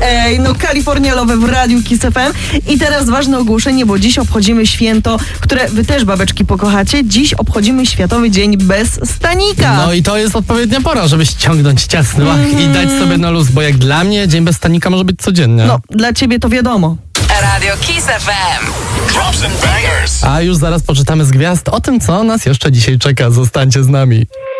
Kalifornialowe w Radiu Kiss FM. I teraz ważne ogłoszenie, bo dziś obchodzimy święto, które wy też, babeczki, pokochacie. Dziś obchodzimy Światowy Dzień bez stanika. No i to jest odpowiednia pora, żeby ściągnąć ciasny łach i dać sobie na luz, bo jak dla mnie dzień bez stanika może być codziennie. No, dla ciebie to wiadomo. Radio Kiss FM. Drops and bangers. A już zaraz poczytamy z gwiazd o tym, co nas jeszcze dzisiaj czeka. Zostańcie z nami.